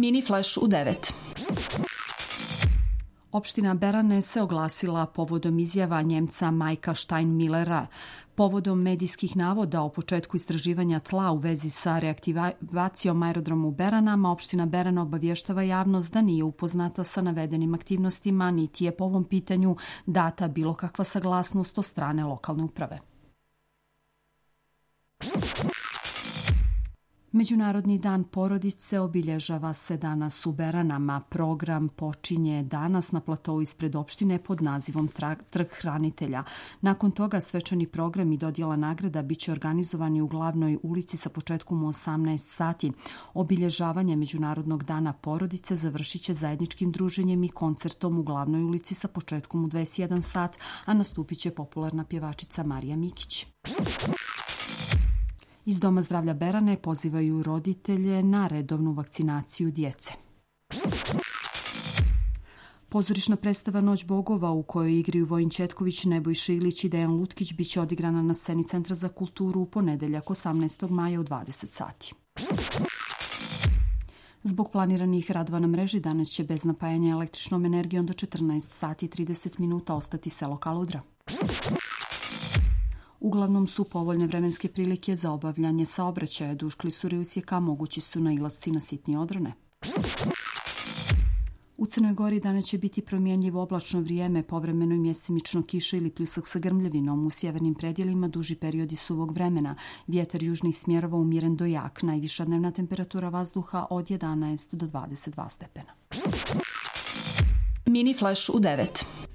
Mini Flash u 9. Opština Berane se oglasila povodom izjava Njemca Majka Steinmillera. Povodom medijskih navoda o početku istraživanja tla u vezi sa reaktivacijom aerodroma u Beranama, opština Berana obavještava javnost da nije upoznata sa navedenim aktivnostima, niti je po ovom pitanju data bilo kakva saglasnost od strane lokalne uprave. Međunarodni dan porodice obilježava se danas u Beranama. Program počinje danas na platou ispred opštine pod nazivom Trg hranitelja. Nakon toga svečani program i dodjela nagrada biće organizovani u glavnoj ulici sa početkom u 18 sati. Obilježavanje Međunarodnog dana porodice završit će zajedničkim druženjem i koncertom u glavnoj ulici sa početkom u 21 sat, a nastupit će popularna pjevačica Marija Mikić. Iz Doma zdravlja Berane pozivaju roditelje na redovnu vakcinaciju djece. Pozorišna predstava Noć bogova u kojoj igraju Vojin Četković, Nebojša Ilić i Dejan Lutkić biće odigrana na sceni Centra za kulturu u ponedeljak 18. maja u 20 sati. Zbog planiranih radova na mreži danas će bez napajanja električnom energijom do 14 sati i 30 minuta ostati selo Kaludra. Uglavnom su povoljne vremenske prilike za obavljanje saobraćaja duž klisure usjeka, mogući su nailasci na sitnije odrone. U Crnoj Gori danas će biti promjenjivo oblačno vrijeme, povremeno i mjestimično kiša ili pljusak sa grmljavinom. U sjevernim predjelima duži periodi suvog vremena. Vjetar južnih smjerova umiren do jak. Najviša dnevna temperatura vazduha od 11 do 22 stepena. Mini Flash u 9.